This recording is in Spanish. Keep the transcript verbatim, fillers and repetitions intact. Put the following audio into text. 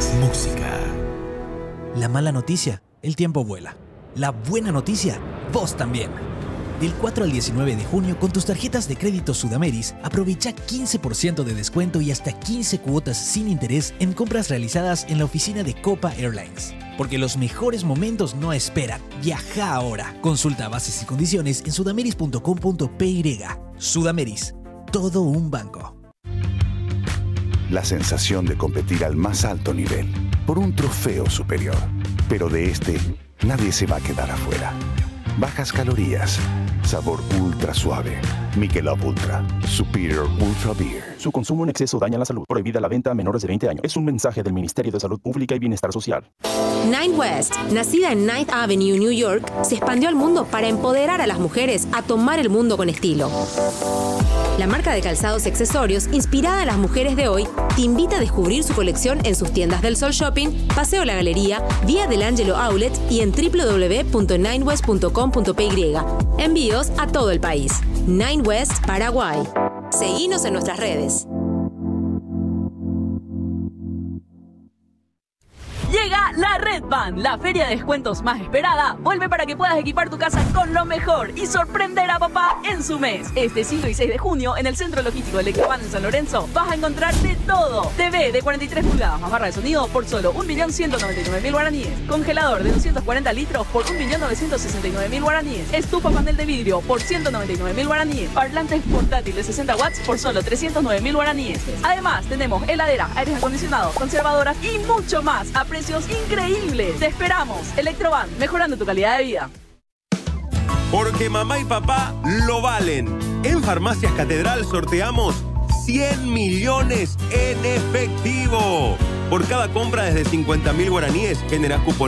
más música. La mala noticia, el tiempo vuela. La buena noticia, vos también. Del cuatro al diecinueve de junio, con tus tarjetas de crédito Sudameris, aprovecha quince por ciento de descuento y hasta quince cuotas sin interés en compras realizadas en la oficina de Copa Airlines. Porque los mejores momentos no esperan. Viaja ahora. Consulta bases y condiciones en sudameris punto com punto pe y. Sudameris, todo un banco. La sensación de competir al más alto nivel, por un trofeo superior. Pero de este, nadie se va a quedar afuera. Bajas calorías, sabor ultra suave. Michelob Ultra, Superior Ultra Beer. Su consumo en exceso daña la salud. Prohibida la venta a menores de veinte años. Es un mensaje del Ministerio de Salud Pública y Bienestar Social. Nine West, nacida en Ninth Avenue, New York, se expandió al mundo para empoderar a las mujeres a tomar el mundo con estilo. La marca de calzados y accesorios, inspirada en las mujeres de hoy, te invita a descubrir su colección en sus tiendas del Sol Shopping, Paseo La Galería, Vía del Ángelo Outlet y en doble u doble u doble u punto nine west punto com punto pe y. Envíos a todo el país. Nine West, Paraguay. Seguinos en nuestras redes. Llega la Red Van, la feria de descuentos más esperada. Vuelve para que puedas equipar tu casa con lo mejor y sorprender a papá en su mes. Este cinco y seis de junio, en el Centro Logístico Electrovan en San Lorenzo, vas a encontrar de todo. T V de cuarenta y tres pulgadas más barra de sonido por solo un millón ciento noventa y nueve mil guaraníes. Congelador de doscientos cuarenta litros por un millón novecientos sesenta y nueve mil guaraníes. Estufa panel de vidrio por ciento noventa y nueve mil guaraníes. Parlantes portátil de sesenta watts por solo trescientos nueve mil guaraníes. Además, tenemos heladera, aires acondicionados, conservadoras y mucho más a precios increíbles. Te esperamos. Electrovan, mejorando tu calidad de vida. Porque mamá y papá lo valen. En Farmacias Catedral sorteamos cien millones en efectivo. Por cada compra desde cincuenta mil guaraníes generas cupón